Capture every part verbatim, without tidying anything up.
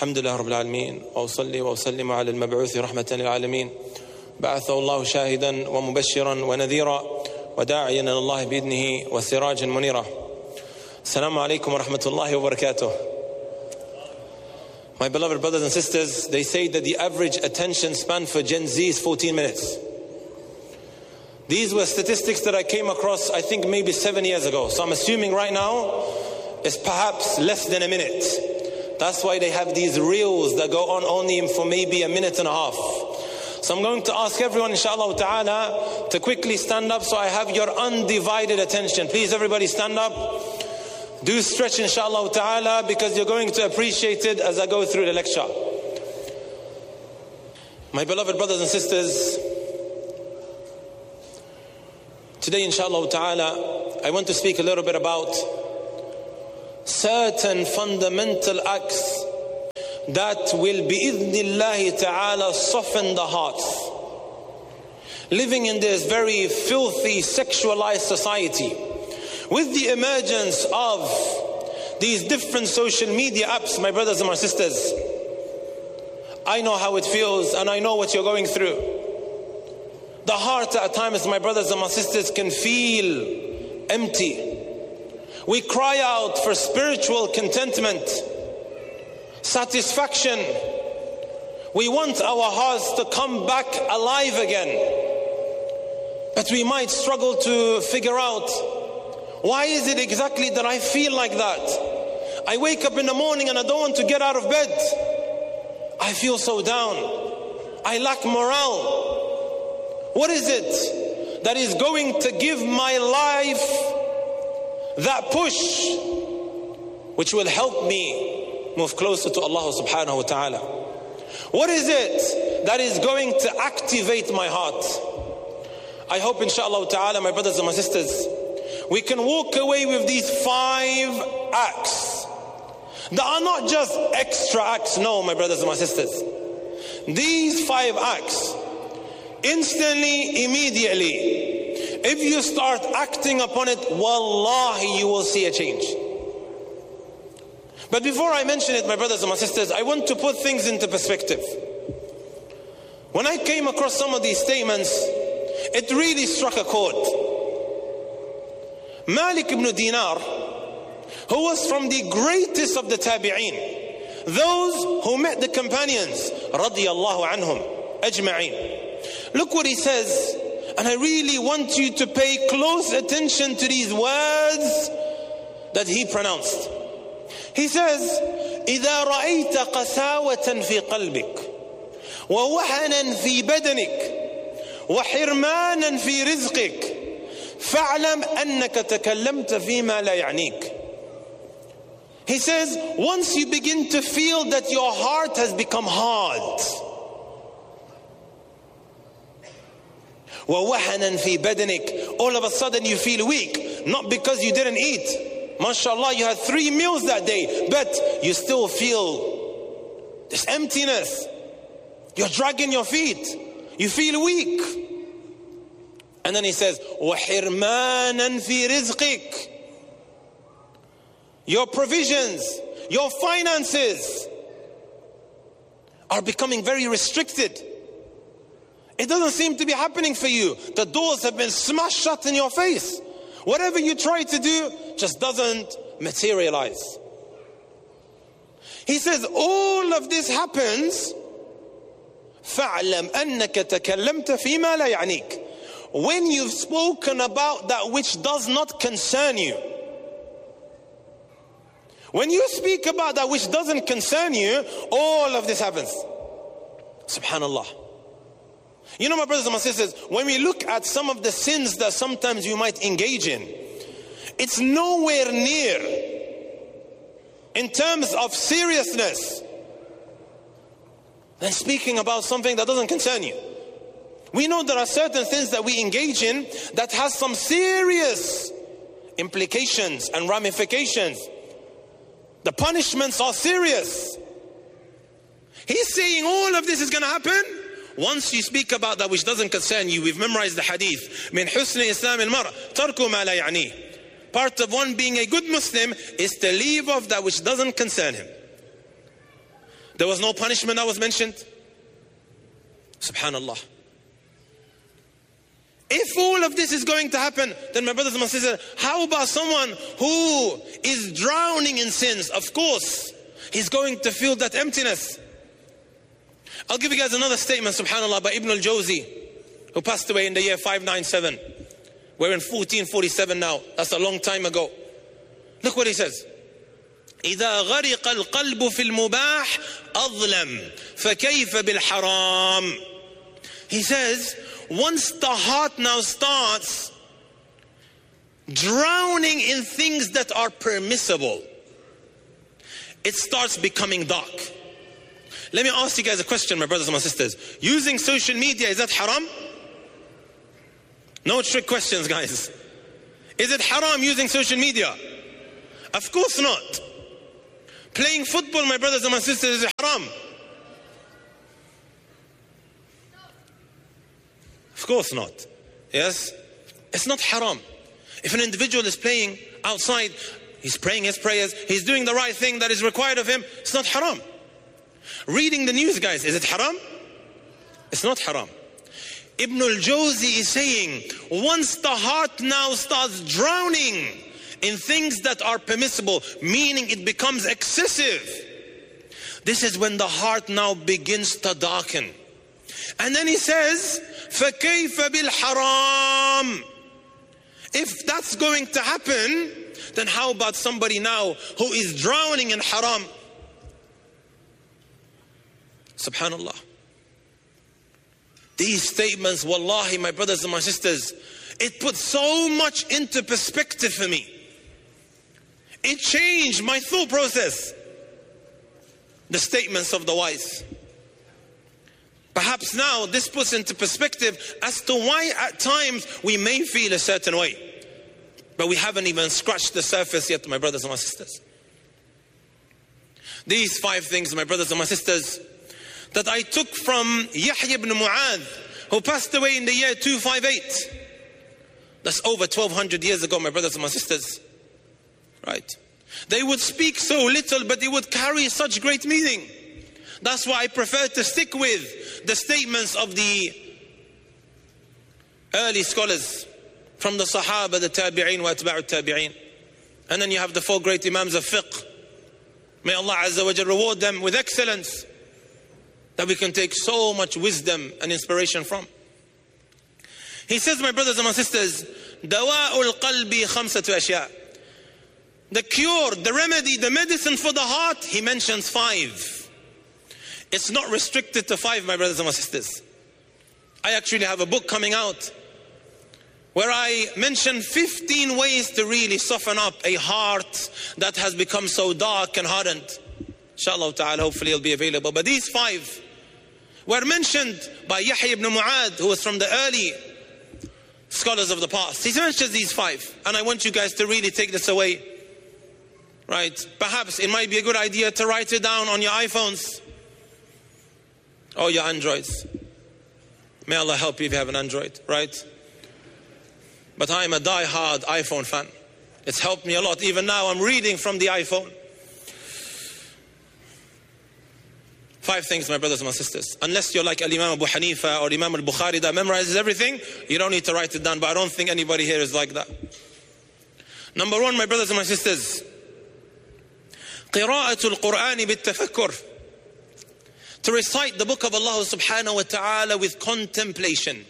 الحمد لله رب العالمين وأصلي وأسلم على المبعوث رحمة للعالمين بعثه الله شاهدا ومبشرا ونذيرا وداعيا إلى الله بإذنه وسراجا منيرا. السلام عليكم ورحمة الله وبركاته. My beloved brothers and sisters, they say that the average attention span for Gen Z is fourteen minutes. These were statistics that I came across, I think maybe seven years ago. So I'm assuming right now it's perhaps less than a minute. That's why they have these reels that go on only for maybe a minute and a half. So I'm going to ask everyone, inshallah ta'ala, to quickly stand up so I have your undivided attention. Please, everybody stand up. Do stretch, inshallah ta'ala, because you're going to appreciate it as I go through the lecture. My beloved brothers and sisters, today, inshallah ta'ala, I want to speak a little bit about certain fundamental acts that will bi'idhnillahi ta'ala soften the hearts. Living in this very filthy, sexualized society, with the emergence of these different social media apps, my brothers and my sisters, I know how it feels and I know what you're going through. The heart at times, my brothers and my sisters, can feel empty. We cry out for spiritual contentment, satisfaction. We want our hearts to come back alive again. But we might struggle to figure out, why is it exactly that I feel like that? I wake up in the morning and I don't want to get out of bed. I feel so down. I lack morale. What is it that is going to give my life that push which will help me move closer to Allah subhanahu wa ta'ala? What is it that is going to activate my heart? I hope, inshallah ta'ala, my brothers and my sisters, we can walk away with these five acts that are not just extra acts. No, my brothers and my sisters, these five acts, instantly, immediately, if you start acting upon it, wallahi, you will see a change. But before I mention it, my brothers and my sisters, I want to put things into perspective. When I came across some of these statements, it really struck a chord. Malik ibn Dinar, who was from the greatest of the tabi'een, those who met the companions, radiyallahu anhum ajma'een. Look what he says, and I really want you to pay close attention to these words that he pronounced. He says, إذا رأيت قساوة في قلبك ووهنا في بدنك وحرمانا في رزقك فاعلم أنك تكلمت فيما لا يعنيك. He says, once you begin to feel that your heart has become hard, ووهنا في بدنك, all of a sudden you feel weak, not because you didn't eat. MashaAllah, you had three meals that day, but you still feel this emptiness. You're dragging your feet. You feel weak. And then he says, وَحِرْمَانًا فِي رِزْقِكَ. Your provisions, your finances are becoming very restricted. It doesn't seem to be happening for you. The doors have been smashed shut in your face. Whatever you try to do just doesn't materialize. He says, all of this happens فَاعْلَمْ أَنَّكَ تَكَلَّمْتَ فِي مَا لَا يَعْنِيكَ, when you've spoken about that which does not concern you. When you speak about that which doesn't concern you, all of this happens. Subhanallah. You know, my brothers and my sisters, when we look at some of the sins that sometimes you might engage in, it's nowhere near, in terms of seriousness, than speaking about something that doesn't concern you. We know there are certain things that we engage in that has some serious implications and ramifications. The punishments are serious. He's saying all of this is going to happen once you speak about that which doesn't concern you. We've memorized the hadith. Min husni islam al-mar tarku ma la ya'ni. Part of one being a good Muslim is to leave off that which doesn't concern him. There was no punishment that was mentioned. Subhanallah. If all of this is going to happen, then my brothers and my sisters, how about someone who is drowning in sins? Of course, he's going to feel that emptiness. I'll give you guys another statement, subhanallah, by Ibn al-Jawzi, who passed away in the year five ninety-seven. We're in fourteen forty-seven now. That's a long time ago. Look what he says. إذا غرق القلب في المباح أظلم فكيف بالحرام. He says, once the heart now starts drowning in things that are permissible, it starts becoming dark. Let me ask you guys a question, my brothers and my sisters. Using social media, is that haram? No trick questions, guys. Is it haram using social media? Of course not. Playing football, my brothers and my sisters, is it haram? Of course not. Yes? It's not haram. If an individual is playing outside, he's praying his prayers, he's doing the right thing that is required of him, it's not haram. Reading the news, guys, is it haram? It's not haram. Ibn al-Jawzi is saying, once the heart now starts drowning in things that are permissible, meaning it becomes excessive, this is when the heart now begins to darken. And then he says, فَكَيْفَ بِالْحَرَامِ. If that's going to happen, then how about somebody now who is drowning in haram? Subhanallah. These statements, wallahi, my brothers and my sisters, it put so much into perspective for me. It changed my thought process. The statements of the wise. Perhaps now this puts into perspective as to why at times we may feel a certain way. But we haven't even scratched the surface yet, my brothers and my sisters. These five things, my brothers and my sisters, that I took from Yahya ibn Mu'adh, who passed away in the year two fifty-eight. That's over twelve hundred years ago, my brothers and my sisters. Right? They would speak so little, but they would carry such great meaning. That's why I prefer to stick with the statements of the early scholars from the Sahaba, the Tabi'een, wa Atba'u Tabi'een. And then you have the four great Imams of fiqh. May Allah Azza wa Jal reward them with excellence, that we can take so much wisdom and inspiration from. He says, my brothers and my sisters, دواء القلب خمسة أشياء. The cure, the remedy, the medicine for the heart, he mentions five. It's not restricted to five, my brothers and my sisters. I actually have a book coming out where I mention fifteen ways to really soften up a heart that has become so dark and hardened. Inshallah ta'ala, hopefully it'll be available. But these five were mentioned by Yahya ibn Mu'adh, who was from the early scholars of the past. He mentions these five, and I want you guys to really take this away. Right? Perhaps it might be a good idea to write it down on your iPhones or your Androids. May Allah help you if you have an Android, right? But I am a die-hard iPhone fan. It's helped me a lot. Even now I'm reading from the iPhone. Five things, my brothers and my sisters. Unless you're like Al-Imam Abu Hanifa or Imam Al-Bukhari that memorizes everything, you don't need to write it down. But I don't think anybody here is like that. Number one, my brothers and my sisters, قراءة القرآن بالتفكر. To recite the book of Allah subhanahu wa ta'ala with contemplation.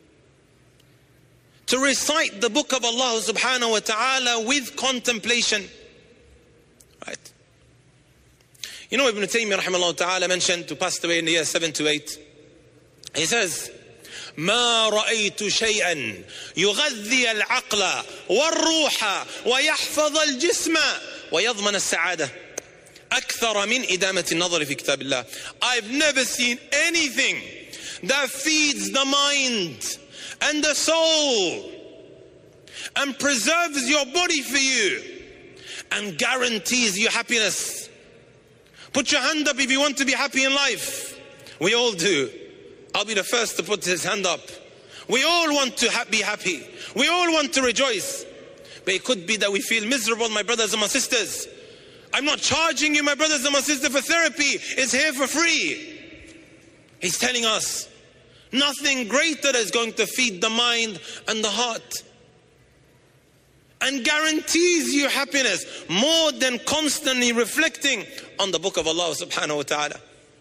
To recite the book of Allah subhanahu wa ta'ala with contemplation. Right? You know, Ibn Taymiyyah rahimahullah ta'ala mentioned, who passed away in the year seven to eight. He says, ما رأيت شيئا يغذي العقل والروح ويحفظ الجسم ويضمن السعادة أكثر من إدامة النظر في كتاب الله. I've never seen anything that feeds the mind and the soul and preserves your body for you and guarantees you happiness. Put your hand up if you want to be happy in life. We all do. I'll be the first to put his hand up. We all want to ha- be happy. We all want to rejoice. But it could be that we feel miserable, my brothers and my sisters. I'm not charging you, my brothers and my sisters, for therapy. It's here for free. He's telling us nothing greater is going to feed the mind and the heart and guarantees you happiness more than constantly reflecting on the book of Allah subhanahu wa ta'ala.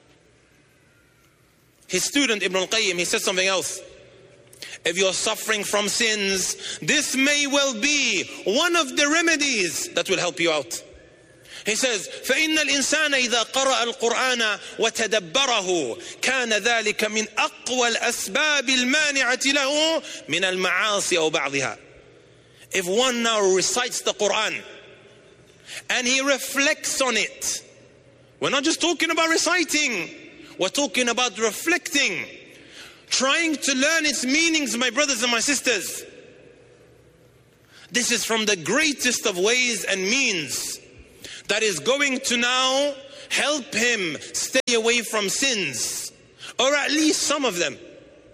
His student Ibn al-Qayyim, he said something else. If you're suffering from sins, this may well be one of the remedies that will help you out. He says, فَإِنَّ الْإِنسَانَ إِذَا قَرَأَ الْقُرْآنَ وَتَدَبَّرَهُ كَانَ ذَلِكَ مِنْ أَقْوَى الْأَسْبَابِ الْمَانِعَةِ لَهُ مِنَ الْمَعَاصِي أَوْ بَعْضِهَا. If one now recites the Quran and he reflects on it, we're not just talking about reciting, we're talking about reflecting, trying to learn its meanings, my brothers and my sisters. This is from the greatest of ways and means that is going to now help him stay away from sins, or at least some of them.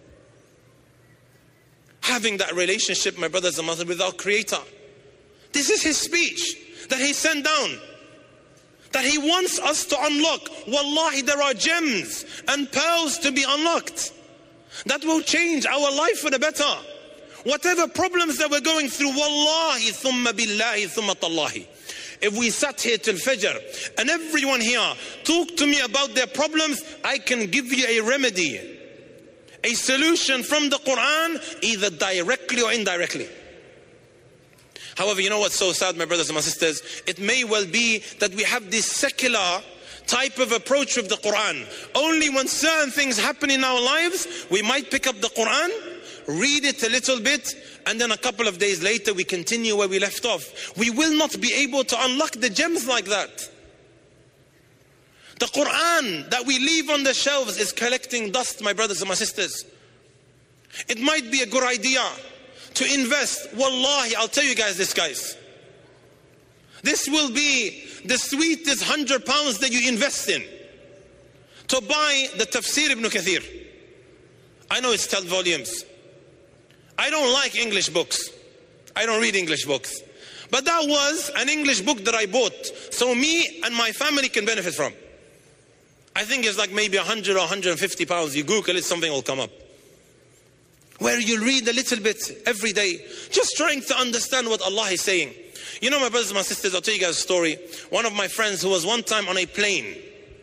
Having that relationship, my brothers and sisters, with our Creator. This is His speech that He sent down, that He wants us to unlock. Wallahi, there are gems and pearls to be unlocked that will change our life for the better. Whatever problems that we're going through, wallahi, thumma billahi, thumma tallahi. If we sat here till Fajr and everyone here talked to me about their problems, I can give you a remedy, a solution from the Quran, either directly or indirectly. However, you know what's so sad, my brothers and my sisters? It may well be that we have this secular type of approach with the Quran. Only when certain things happen in our lives, we might pick up the Quran, read it a little bit, and then a couple of days later we continue where we left off. We will not be able to unlock the gems like that. The Quran that we leave on the shelves is collecting dust, my brothers and my sisters. It might be a good idea to invest. Wallahi, I'll tell you guys this, guys. This will be the sweetest hundred pounds that you invest in to buy the Tafsir Ibn Kathir. I know it's ten volumes. I don't like English books. I don't read English books. But that was an English book that I bought, so me and my family can benefit from. I think it's like maybe one hundred or one hundred fifty pounds. You Google it, something will come up. Where you read a little bit every day, just trying to understand what Allah is saying. You know, my brothers and my sisters, I'll tell you guys a story. One of my friends who was one time on a plane.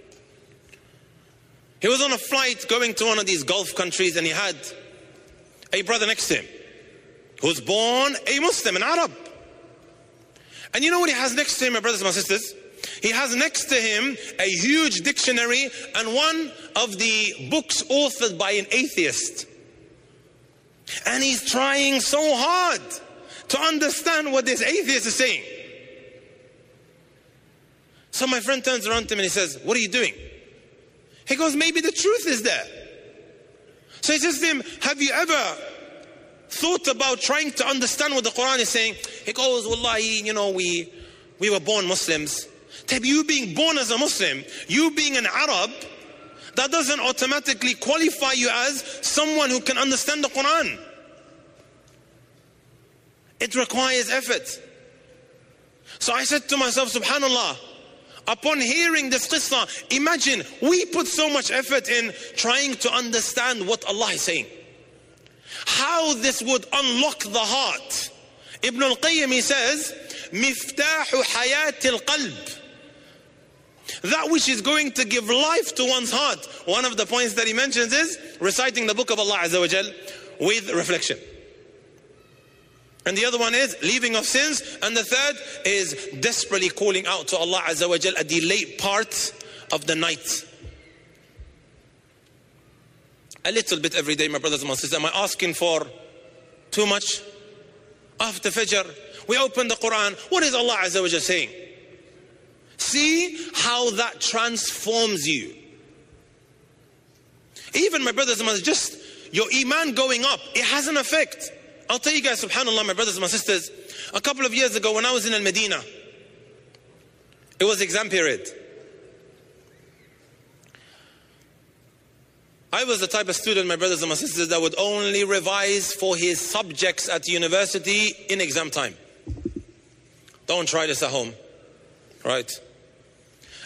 He was on a flight going to one of these Gulf countries, and he had a brother next to him who was born a Muslim, an Arab. And you know what he has next to him, my brothers and my sisters? He has next to him a huge dictionary and one of the books authored by an atheist. And he's trying so hard to understand what this atheist is saying. So my friend turns around to him and he says, "What are you doing?" He goes, "Maybe the truth is there." So he says to him, "Have you ever thought about trying to understand what the Quran is saying?" He goes, "Wallahi, you know, we, we were born Muslims." You being born as a Muslim, you being an Arab, that doesn't automatically qualify you as someone who can understand the Quran. It requires effort. So I said to myself, subhanallah, upon hearing this qissa, imagine we put so much effort in trying to understand what Allah is saying. How this would unlock the heart. Ibn al-Qayyim, he says, مفتاح حياة القلب. That which is going to give life to one's heart. One of the points that he mentions is reciting the book of Allah Azza wa Jal with reflection. And the other one is leaving of sins. And the third is desperately calling out to Allah Azza wa Jal at the late part of the night. A little bit every day, my brothers and my sisters. Am I asking for too much? After Fajr, we open the Quran. What is Allah Azza wa Jal saying? See how that transforms you. Even, my brothers and my sisters, just your iman going up, it has an effect. I'll tell you guys, subhanAllah, my brothers and my sisters, a couple of years ago when I was in Al-Medina, it was exam period. I was the type of student, my brothers and my sisters, that would only revise for his subjects at university in exam time. Don't try this at home, right?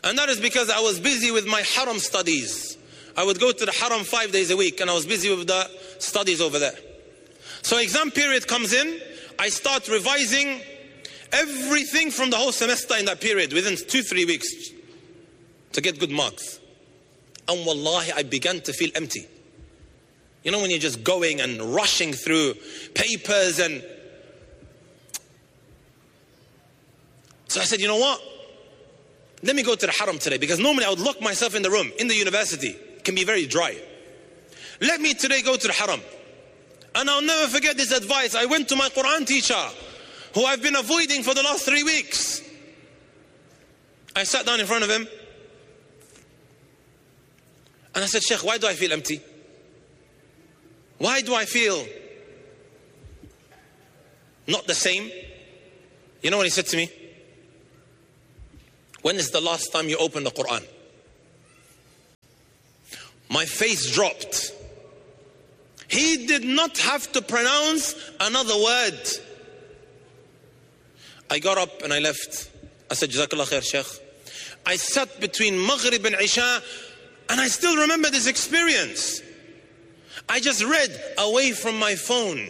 And that is because I was busy with my haram studies. I would go to the haram five days a week and I was busy with the studies over there. So exam period comes in, I start revising everything from the whole semester in that period within two, three weeks to get good marks. And wallahi, I began to feel empty. You know, when you're just going and rushing through papers and... So I said, you know what? Let me go to the haram today, because normally I would lock myself in the room, in the university. It can be very dry. Let me today go to the haram. And I'll never forget this advice. I went to my Quran teacher, who I've been avoiding for the last three weeks. I sat down in front of him. And I said, Sheikh, why do I feel empty? Why do I feel not the same? You know what he said to me? When is the last time you opened the Quran? My face dropped. He did not have to pronounce another word. I got up and I left. I said, Jazakallah khair, Sheikh. I sat between Maghrib and Isha, and I still remember this experience. I just read away from my phone.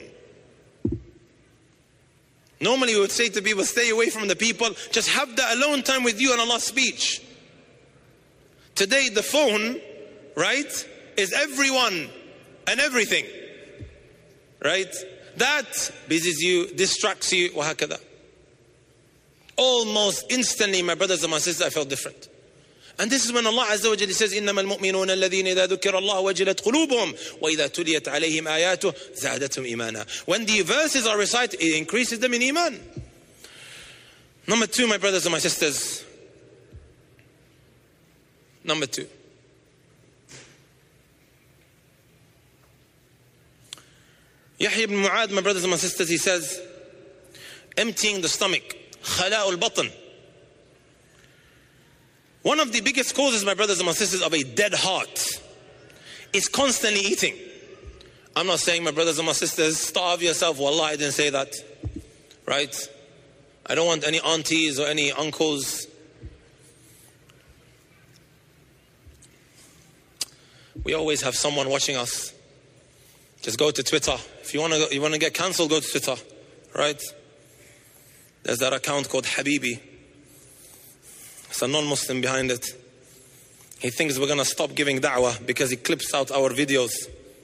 Normally we would say to people, stay away from the people, just have the alone time with you and Allah's speech. Today the phone, right, is everyone and everything, right? That busies you, distracts you, وهكذا. Almost instantly, my brothers and my sisters, I felt different. And this is when Allah Azza wa Jalla says, إِنَّمَا الْمُؤْمِنُونَ الَّذِينَ إِذَا ذُكِّرَ اللَّهُ وَجِلَتْ قُلُوبُهُمْ وَإِذَا تُلِيَتْ عَلَيْهِمْ آيَاتُهُ زَادَتْهُمْ إِيمَانًا. When the verses are recited, it increases them in iman. Number two, my brothers and my sisters. Number two. Yahya ibn Mu'adh, my brothers and my sisters, he says, emptying the stomach, خلاء البطن. One of the biggest causes, my brothers and my sisters, of a dead heart is constantly eating. I'm not saying, my brothers and my sisters, starve yourself. Wallah, I didn't say that. Right? I don't want any aunties or any uncles. We always have someone watching us. Just go to Twitter. If you want to, you want to get cancelled, go to Twitter. Right? There's that account called Habibi. It's a non-Muslim behind it. He thinks we're going to stop giving da'wah because he clips out our videos.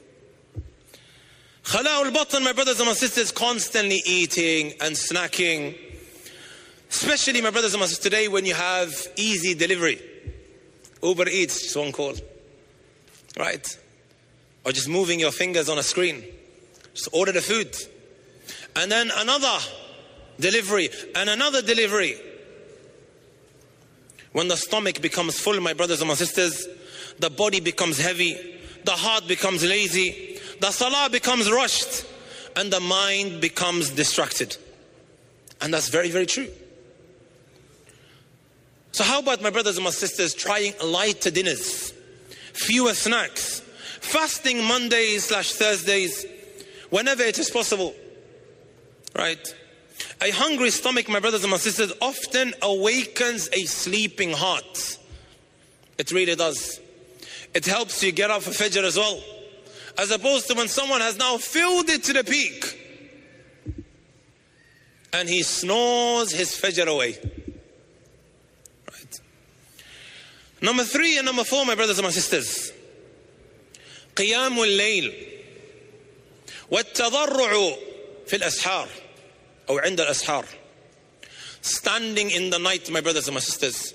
Khala'ul batan, my brothers and my sisters, constantly eating and snacking. Especially, my brothers and my sisters, today when you have easy delivery. Uber Eats, just one call. Right? Or just moving your fingers on a screen. Just order the food. And then another delivery and another delivery. When the stomach becomes full, my brothers and my sisters, the body becomes heavy, the heart becomes lazy, the salah becomes rushed, and the mind becomes distracted. And that's very, very true. So how about, my brothers and my sisters, trying lighter dinners, fewer snacks, fasting Mondays slash Thursdays, whenever it is possible, right? A hungry stomach, my brothers and my sisters, often awakens a sleeping heart. It really does. It helps you get up for Fajr as well. As opposed to when someone has now filled it to the peak and he snores his Fajr away. Right. Number three and number four, my brothers and my sisters. قيام الليل والتضرع في الأسحار. Or عند الأسحار. Standing in the night, my brothers and my sisters.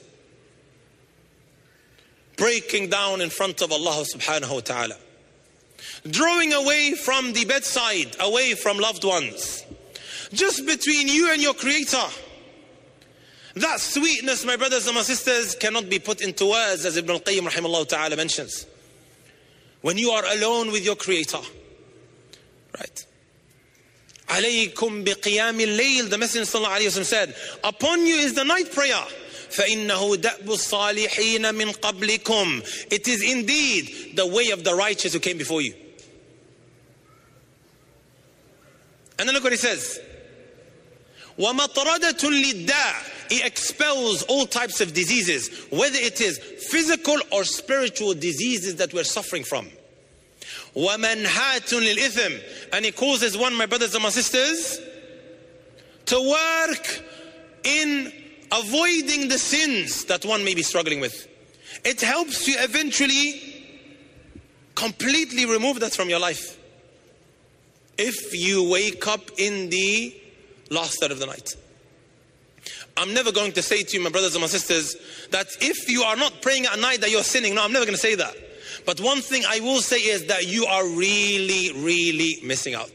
Breaking down in front of Allah subhanahu wa ta'ala. Drawing away from the bedside, away from loved ones. Just between you and your Creator. That sweetness, my brothers and my sisters, cannot be put into words, as Ibn al-Qayyim rahimahullah ta'ala mentions. When you are alone with your Creator. Right? عليكم بقيام الليل, the Messenger sallallahu alayhi wa sallam said, upon you is the night prayer. فإنه دأب الصالحين من قبلكم. It is indeed the way of the righteous who came before you. And then look what he says. وَمَطْرَدَةٌ لِلدَّاءِ. It expels all types of diseases, whether it is physical or spiritual diseases that we're suffering from. وَمَنْهَاتٌ لِلْإِثْمِ. And it causes one, my brothers and my sisters, to work in avoiding the sins that one may be struggling with. It helps you eventually completely remove that from your life. If you wake up in the last third of the night. I'm never going to say to you, my brothers and my sisters, that if you are not praying at night that you're sinning. No, I'm never going to say that. But one thing I will say is that you are really, really missing out.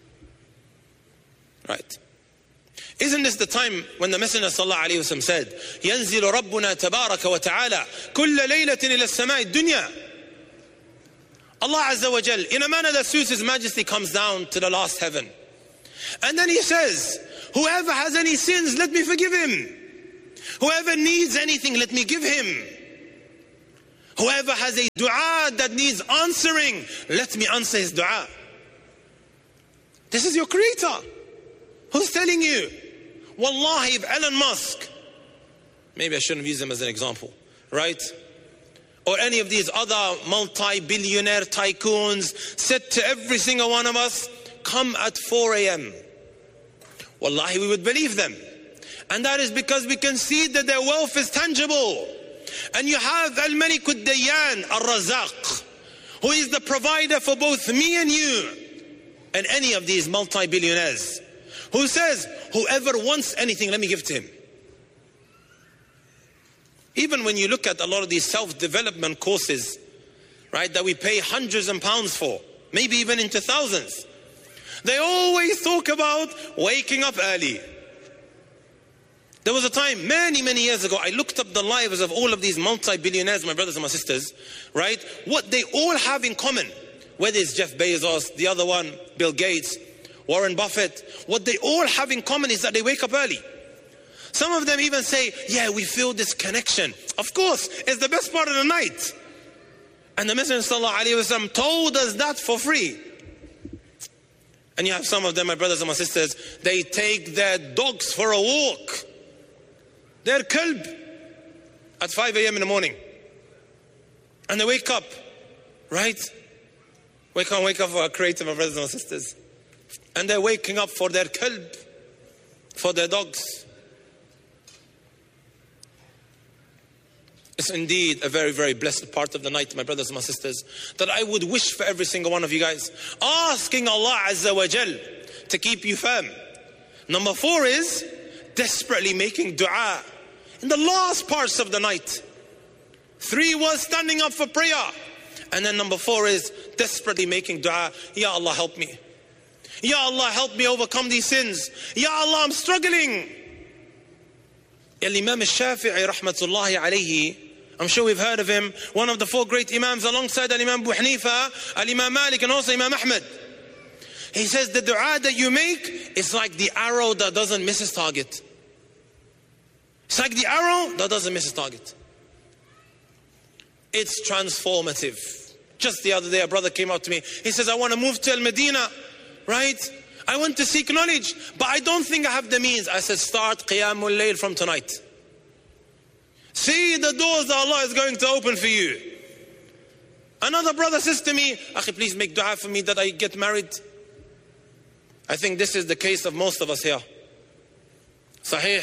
Right? Isn't this the time when the Messenger sallallahu alayhi wa sallam said, يَنزِلُ رَبُّنَا تَبَارَكَ وَتَعَالَى كُلَّ لَيْلَةٍ إِلَى السَّمَاءِ الدُّنْيَا. Allah Azza wa Jal, in a manner that suits His Majesty, comes down to the last heaven. And then He says, whoever has any sins, let me forgive him. Whoever needs anything, let me give him. Whoever has a dua that needs answering, let me answer his dua. This is your Creator who's telling you. Wallahi, if Elon Musk, maybe I shouldn't use him as an example, right? Or any of these other multi-billionaire tycoons said to every single one of us, come at four a m Wallahi, we would believe them. And that is because we can see that their wealth is tangible. And you have Al-Malik Ad-Dayyan Al-Razaq, who is the provider for both me and you, and any of these multi-billionaires, who says, whoever wants anything, let me give to him. Even when you look at a lot of these self-development courses, right, that we pay hundreds of pounds for, maybe even into thousands, they always talk about waking up early. There was a time, many, many years ago, I looked up the lives of all of these multi-billionaires, my brothers and my sisters, right? What they all have in common, whether it's Jeff Bezos, the other one, Bill Gates, Warren Buffett, what they all have in common is that they wake up early. Some of them even say, yeah, we feel this connection. Of course, it's the best part of the night. And the Messenger sallallahu alaihi wasallam told us that for free. And you have some of them, my brothers and my sisters, they take their dogs for a walk. Their kalb at five a m in the morning. And they wake up, right? Wake up, wake up for our Creator, my brothers and my sisters. And they're waking up for their kalb, for their dogs. It's indeed a very, very blessed part of the night, my brothers and my sisters, that I would wish for every single one of you guys, asking Allah Azza wa Jal to keep you firm. Number four is desperately making dua in the last parts of the night. Three was standing up for prayer. And then number four is desperately making dua. Ya Allah, help me. Ya Allah, help me overcome these sins. Ya Allah, I'm struggling. Al-Imam al-Shafi'i rahmatullahi alayhi, I'm sure we've heard of him, one of the four great Imams alongside Al-Imam Abu Hanifa, Al-Imam Malik, and also Imam Ahmad. He says the dua that you make is like the arrow that doesn't miss its target. It's like the arrow that doesn't miss its target. It's transformative. Just the other day, a brother came up to me. He says, I want to move to Al-Medina, right? I want to seek knowledge, but I don't think I have the means. I said, start Qiyamul Layl from tonight. See the doors that Allah is going to open for you. Another brother says to me, Akhi, please make dua for me that I get married. I think this is the case of most of us here. Sahih.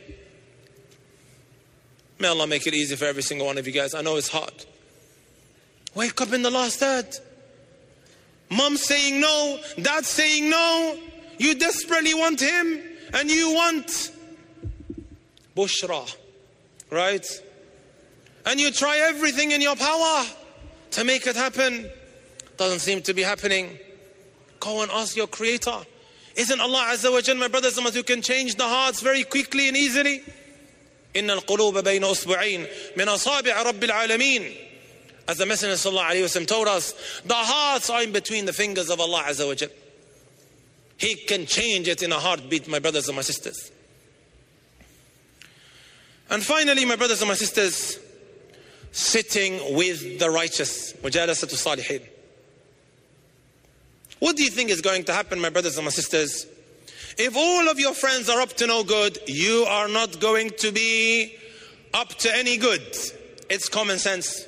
May Allah make it easy for every single one of you guys. I know it's hard. Wake up in the last third. Mom saying no, dad saying no. You desperately want him and you want Bushra, right? And you try everything in your power to make it happen. Doesn't seem to be happening. Go and ask your Creator. Isn't Allah Azza wa Jalla, my brothers and sisters, who can change the hearts very quickly and easily? إِنَّ الْقُلُوبَ بَيْنَ أُصْبُعَيْنِ مِنْ أَصَابِعِ رَبِّ الْعَالَمِينَ. As the Messenger sallallahu alayhi wa sallam told us, the hearts are in between the fingers of Allah Azza wa Jal. He can change it in a heartbeat, my brothers and my sisters. And finally, my brothers and my sisters, sitting with the righteous. Mujalasatu Salihin. What do you think is going to happen, my brothers and my sisters, If all of your friends are up to no good, you are not going to be up to any good. It's common sense.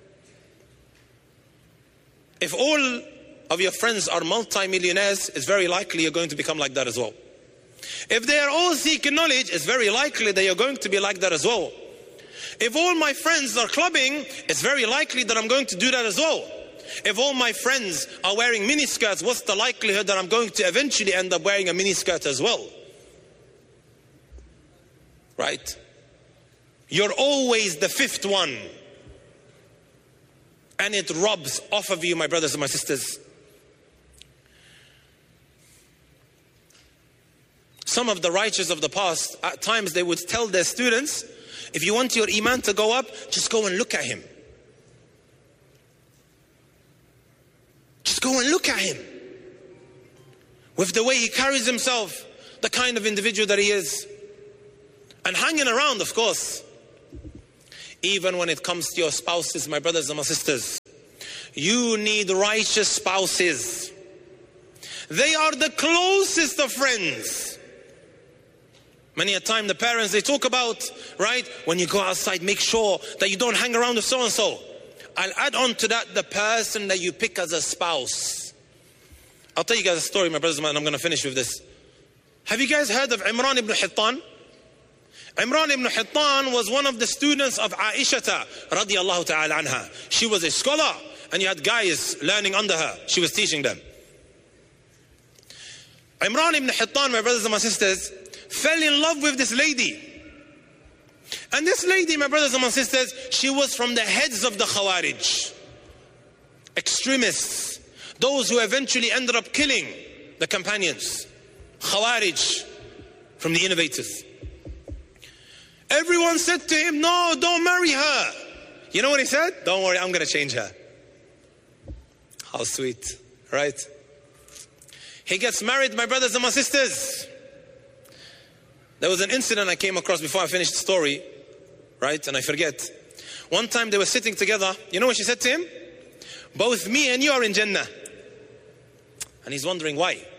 If all of your friends are multi-millionaires, it's very likely you're going to become like that as well. If they are all seeking knowledge, it's very likely that you're going to be like that as well. If all my friends are clubbing, it's very likely that I'm going to do that as well. If all my friends are wearing miniskirts, what's the likelihood that I'm going to eventually end up wearing a miniskirt as well? Right? You're always the fifth one. And it rubs off of you, my brothers and my sisters. Some of the righteous of the past, at times they would tell their students, if you want your iman to go up, just go and look at him. Just go and look at him. With the way he carries himself, the kind of individual that he is. And hanging around, of course. Even when it comes to your spouses, my brothers and my sisters, you need righteous spouses. They are the closest of friends. Many a time the parents, they talk about, right, when you go outside, make sure that you don't hang around with so-and-so. I'll add on to that the person that you pick as a spouse. I'll tell you guys a story, my brothers and I'm going to finish with this. Have you guys heard of Imran ibn Hittan? Imran ibn Hittan was one of the students of Aisha radiyallahu ta'ala anha. She was a scholar and you had guys learning under her. She was teaching them. Imran ibn Hittan, my brothers and my sisters, fell in love with this lady. And this lady, my brothers and my sisters, she was from the heads of the Khawarij. Extremists. Those who eventually ended up killing the companions. Khawarij, from the innovators. Everyone said to him, no, don't marry her. You know what he said? Don't worry, I'm going to change her. How sweet, right? He gets married, my brothers and my sisters. There was an incident I came across before I finished the story, right? And I forget. One time they were sitting together. You know what she said to him? Both me and you are in Jannah. And he's wondering why.